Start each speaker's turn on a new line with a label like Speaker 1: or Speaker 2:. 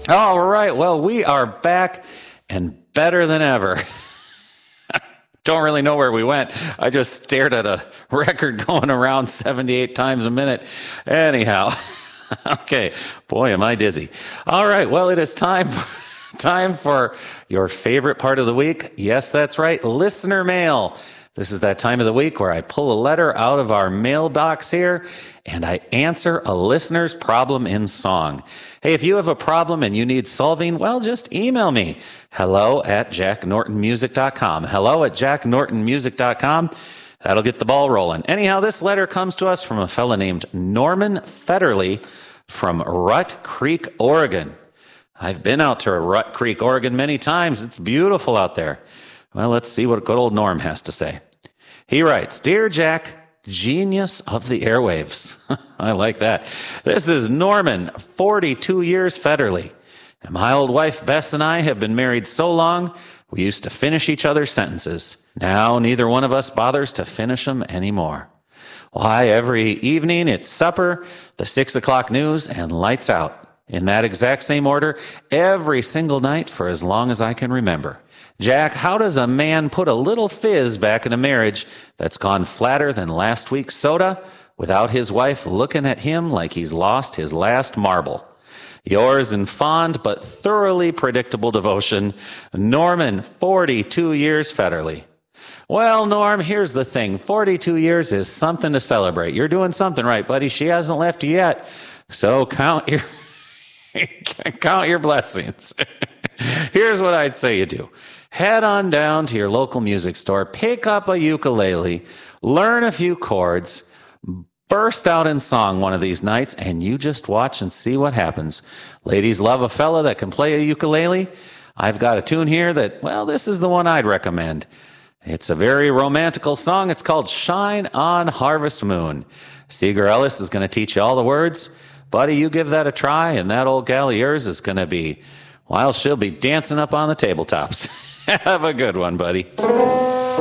Speaker 1: All right. Well, we are back and better than ever. Don't really know where we went. I just stared at a record going around 78 times a minute. Anyhow, okay. Boy, am I dizzy. All right. Well, it is time for your favorite part of the week. Yes, that's right. Listener mail. This is that time of the week where I pull a letter out of our mailbox here and I answer a listener's problem in song. Hey, if you have a problem and you need solving, well, just email me. hello@jacknortonmusic.com. hello@jacknortonmusic.com. That'll get the ball rolling. Anyhow, this letter comes to us from a fella named Norman Federley from Rut Creek, Oregon. I've been out to Rut Creek, Oregon many times. It's beautiful out there. Well, let's see what good old Norm has to say. He writes, Dear Jack, genius of the airwaves. I like that. This is Norman, 42 years Federley. And my old wife Bess and I have been married so long, we used to finish each other's sentences. Now neither one of us bothers to finish them anymore. Why, every evening it's supper, the 6 o'clock news, and lights out. In that exact same order, every single night for as long as I can remember. Jack, how does a man put a little fizz back in a marriage that's gone flatter than last week's soda without his wife looking at him like he's lost his last marble? Yours in fond but thoroughly predictable devotion, Norman, 42 years Federley. Well, Norm, here's the thing. 42 years is something to celebrate. You're doing something right, buddy. She hasn't left you yet. So count your blessings. Here's what I'd say you do. Head on down to your local music store, pick up a ukulele, learn a few chords, burst out in song one of these nights, and you just watch and see what happens. Ladies love a fella that can play a ukulele. I've got a tune here that, well, this is the one I'd recommend. It's a very romantical song. It's called Shine on Harvest Moon. Seeger Ellis is going to teach you all the words. Buddy, you give that a try, and that old gal of yours is going to be, well, she'll be dancing up on the tabletops. Have a good one, buddy.